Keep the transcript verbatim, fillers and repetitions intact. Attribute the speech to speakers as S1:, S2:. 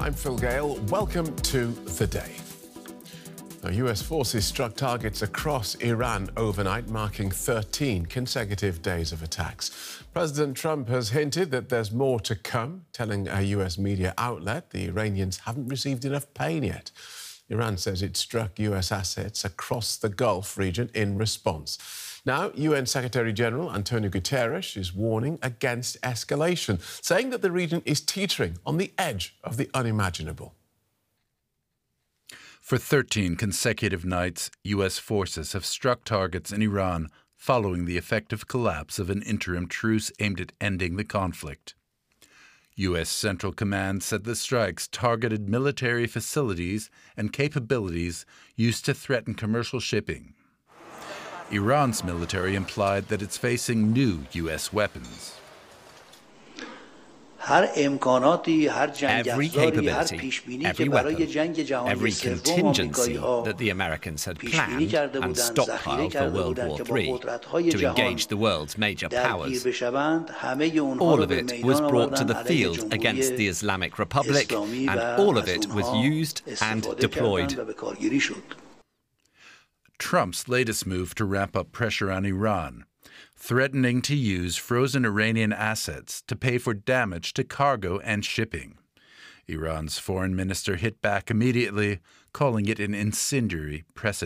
S1: I'm Phil Gale. Welcome to The Day. Now, U S forces struck targets across Iran overnight, marking thirteen consecutive days of attacks. President Trump has hinted that there's more to come, telling a U S media outlet the Iranians haven't received enough pain yet. Iran says it struck U S assets across the Gulf region in response. Now, U N Secretary-General Antonio Guterres is warning against escalation, saying that the region is teetering on the edge of the unimaginable.
S2: For thirteen consecutive nights, U S forces have struck targets in Iran following the effective collapse of an interim truce aimed at ending the conflict. U S Central Command said the strikes targeted military facilities and capabilities used to threaten commercial shipping. Iran's military implied that it's facing new U S weapons.
S3: Every capability, every weapon, every contingency that the Americans had planned and stockpiled for World War Three to engage the world's major powers, all of it was brought to the field against the Islamic Republic, and all of it was used and deployed.
S2: Trump's latest move to ramp up pressure on Iran, threatening to use frozen Iranian assets to pay for damage to cargo and shipping. Iran's foreign minister hit back immediately, calling it an incendiary precedent.